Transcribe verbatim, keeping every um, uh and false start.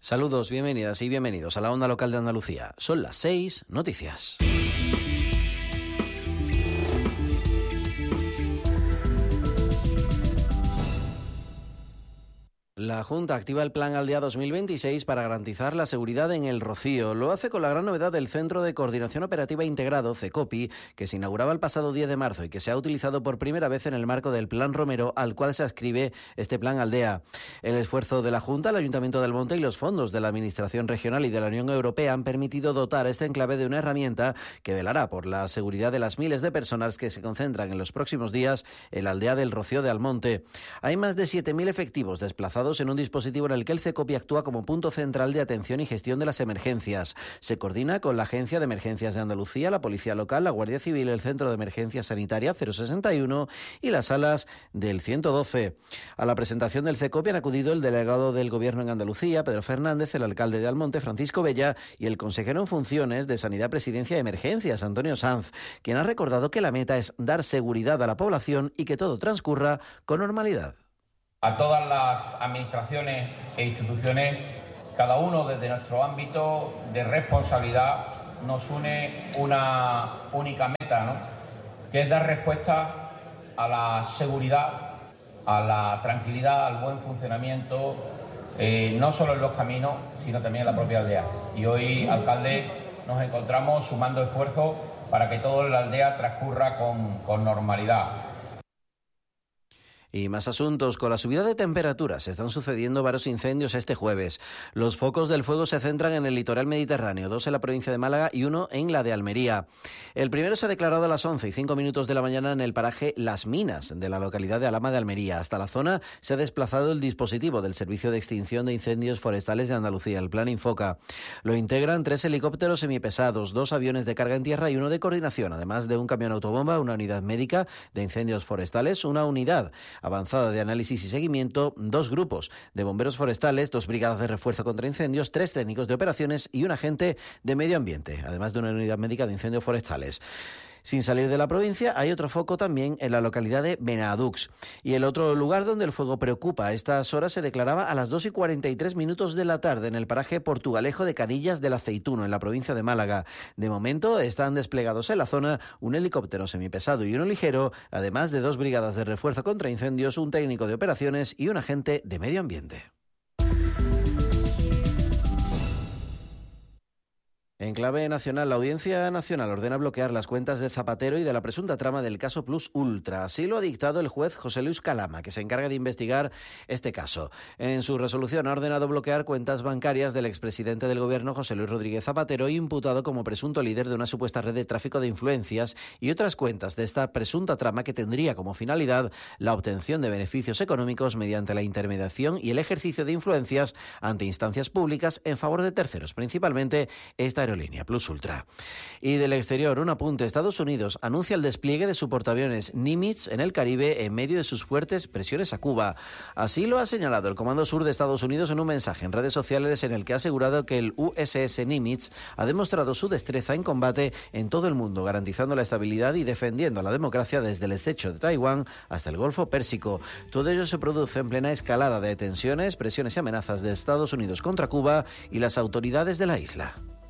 Saludos, bienvenidas y bienvenidos a la Onda Local de Andalucía. Son las seis, noticias. La Junta activa el Plan Aldea dos mil veintiséis para garantizar la seguridad en El Rocío. Lo hace con la gran novedad del Centro de Coordinación Operativa Integrado, CECOPI, que se inauguraba el pasado diez de marzo y que se ha utilizado por primera vez en el marco del Plan Romero, al cual se adscribe este Plan Aldea. El esfuerzo de la Junta, el Ayuntamiento de Almonte y los fondos de la Administración Regional y de la Unión Europea han permitido dotar a este enclave de una herramienta que velará por la seguridad de las miles de personas que se concentran en los próximos días en la aldea del Rocío de Almonte. Hay más de siete mil efectivos desplazados en un dispositivo en el que el CECOPI actúa como punto central de atención y gestión de las emergencias. Se coordina con la Agencia de Emergencias de Andalucía, la Policía Local, la Guardia Civil, el Centro de Emergencia Sanitaria cero sesenta y uno y las salas del ciento doce. A la presentación del CECOPI han acudido el delegado del Gobierno en Andalucía, Pedro Fernández, el alcalde de Almonte, Francisco Bella, y el consejero en funciones de Sanidad, Presidencia y Emergencias, Antonio Sanz, quien ha recordado que la meta es dar seguridad a la población y que todo transcurra con normalidad. A todas las administraciones e instituciones, cada uno desde nuestro ámbito de responsabilidad, nos une una única meta, ¿no?, que es dar respuesta a la seguridad, a la tranquilidad, al buen funcionamiento, eh, no solo en los caminos, sino también en la propia aldea. Y hoy, alcalde, nos encontramos sumando esfuerzos para que todo en la aldea transcurra con, con normalidad. Y más asuntos. Con la subida de temperaturas se están sucediendo varios incendios este jueves. Los focos del fuego se centran en el litoral mediterráneo, dos en la provincia de Málaga y uno en la de Almería. El primero se ha declarado a las once y cinco minutos de la mañana en el paraje Las Minas, de la localidad de Alhama de Almería. Hasta la zona se ha desplazado el dispositivo del Servicio de Extinción de Incendios Forestales de Andalucía, el Plan Infoca. Lo integran tres helicópteros semipesados, dos aviones de carga en tierra y uno de coordinación, además de un camión autobomba, una unidad médica de incendios forestales, una unidad avanzada de análisis y seguimiento, dos grupos de bomberos forestales, dos brigadas de refuerzo contra incendios, tres técnicos de operaciones y un agente de medio ambiente, además de una unidad médica de incendios forestales. Sin salir de la provincia, hay otro foco también en la localidad de Benadux. Y el otro lugar donde el fuego preocupa a estas horas se declaraba a las dos y cuarenta y tres minutos de la tarde en el paraje Portugalejo de Canillas del Aceituno, en la provincia de Málaga. De momento están desplegados en la zona un helicóptero semipesado y uno ligero, además de dos brigadas de refuerzo contra incendios, un técnico de operaciones y un agente de medio ambiente. En clave nacional, la Audiencia Nacional ordena bloquear las cuentas de Zapatero y de la presunta trama del caso Plus Ultra. Así lo ha dictado el juez José Luis Calama, que se encarga de investigar este caso. En su resolución ha ordenado bloquear cuentas bancarias del expresidente del Gobierno, José Luis Rodríguez Zapatero, imputado como presunto líder de una supuesta red de tráfico de influencias, y otras cuentas de esta presunta trama que tendría como finalidad la obtención de beneficios económicos mediante la intermediación y el ejercicio de influencias ante instancias públicas en favor de terceros, principalmente esta aerolínea Plus Ultra. Y del exterior, un apunte. Estados Unidos anuncia el despliegue de su portaaviones Nimitz en el Caribe en medio de sus fuertes presiones a Cuba. Así lo ha señalado el Comando Sur de Estados Unidos en un mensaje en redes sociales en el que ha asegurado que el U S S Nimitz ha demostrado su destreza en combate en todo el mundo, garantizando la estabilidad y defendiendo la democracia desde el estrecho de Taiwán hasta el Golfo Pérsico. Todo ello se produce en plena escalada de tensiones, presiones y amenazas de Estados Unidos contra Cuba y las autoridades de la isla.